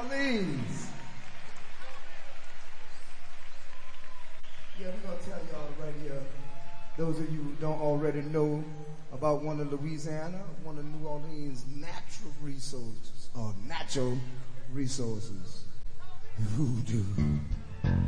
Orleans. Yeah, we're going to tell y'all right here, those of you who don't already know about one of Louisiana, one of New Orleans' natural resources, voodoo.